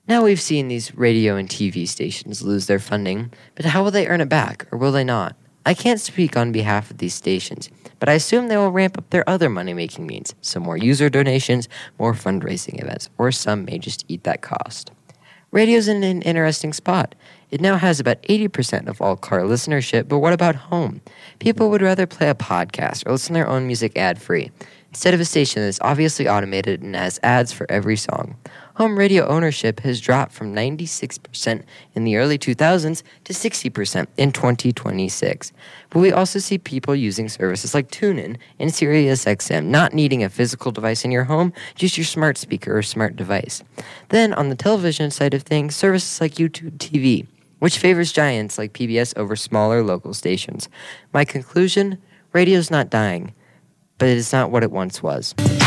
Now we've seen these radio and TV stations lose their funding, but how will they earn it back, or will they not? I can't speak on behalf of these stations, but I assume they will ramp up their other money-making means, some more user donations, more fundraising events, or some may just eat that cost. Radio's in an interesting spot. It now has about 80% of all car listenership, but what about home? People would rather play a podcast or listen to their own music ad-free, instead of a station that's obviously automated and has ads for every song. Home radio ownership has dropped from 96% in the early 2000s to 60% in 2026. But we also see people using services like TuneIn and SiriusXM, not needing a physical device in your home, just your smart speaker or smart device. Then, on the television side of things, services like YouTube TV, which favors giants like PBS over smaller local stations. My conclusion? Radio's not dying, but it is not what it once was.